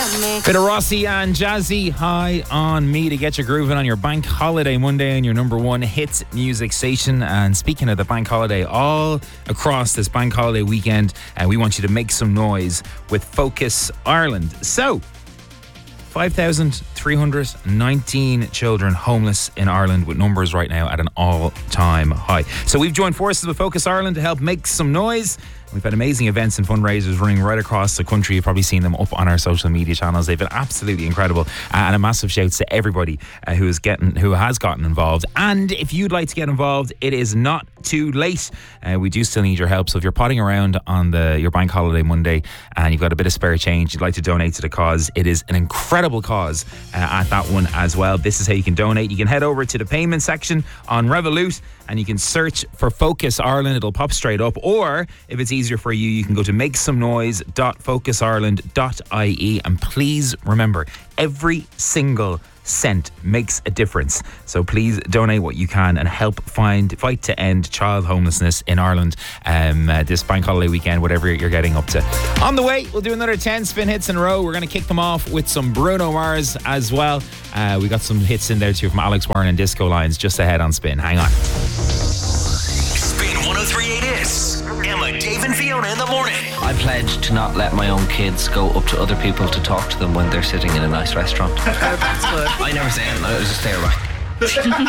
Bit of Rossi and Jazzy, High on Me, to get you grooving on your bank holiday Monday and your number one hits music station. And speaking of the bank holiday, all across this bank holiday weekend, we want you to make some noise with Focus Ireland. So, 5,319 children homeless in Ireland, with numbers right now at an all-time high. So we've joined forces with Focus Ireland to help make some noise. We've had amazing events and fundraisers running right across the country. You've probably seen them up on our social media channels. They've been absolutely incredible. And a massive shout to everybody who has gotten involved. And if you'd like to get involved, it is not too late. We do still need your help. So if you're potting around on your bank holiday Monday and you've got a bit of spare change, you'd like to donate to the cause, it is an incredible cause at that one as well. This is how you can donate. You can head over to the payment section on Revolut and you can search for Focus Ireland. It'll pop straight up. Or if it's easier for you, you can go to makesomenoise.focusIreland.ie. And please remember, every single cent makes a difference. So please donate what you can and help fight to end child homelessness in Ireland this bank holiday weekend, whatever you're getting up to. On the way, we'll do another 10 spin hits in a row. We're going to kick them off with some Bruno Mars as well. We got some hits in there too from Alex Warren and Disco Lines just ahead on Spin. Hang on. Spin 103.8 is Emma, Dave and Fiona in the morning. I pledge to not let my own kids go up to other people to talk to them when they're sitting in a nice restaurant. That's good. I never say anything, I just stare back.